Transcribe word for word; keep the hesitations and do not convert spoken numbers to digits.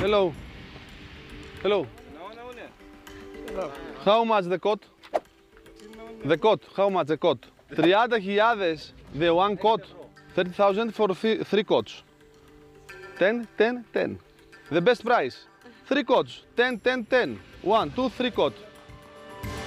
Hello. Hello. How much the coat? The coat. How much the coat? τριάντα χιλιάδες the one coat. thirty thousand for three coats. ten, ten, ten. The best price. Three coats. ten, ten, ten. One, two, three coats.